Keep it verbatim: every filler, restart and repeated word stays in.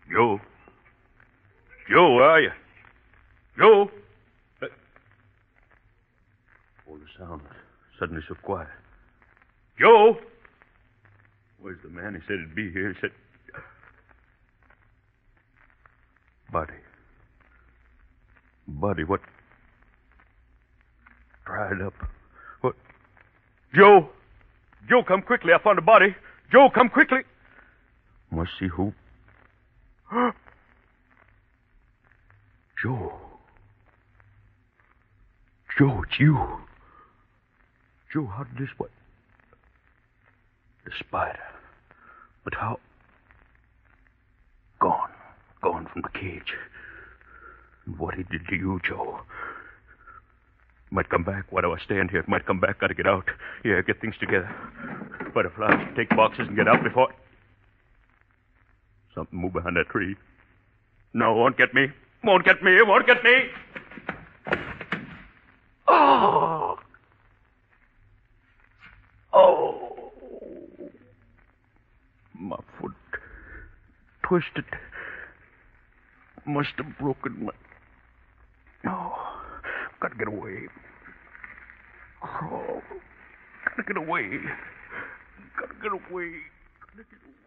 Joe? Joe, where are you? Joe? Uh... Oh, the sound suddenly so quiet. Joe? Where's the man? He said he'd be here. He said... Buddy. Buddy, what... Dried up. What? Joe! Joe, come quickly. I found a body. Joe, come quickly. Must see who. Joe. Joe, it's you. Joe, how did this... What? The spider. But how... Gone. Gone from the cage. And what he did to you, Joe... Might come back. Why do I stand here? It might come back. Gotta get out. Yeah, get things together. Butterflies, take boxes and get out before... Something move behind that tree. No, won't get me. Won't get me. Won't get me. Oh. Oh. My foot twisted. Must have broken my... No. Gotta get away. Crawl. Gotta get away. Gotta get away. Gotta get away.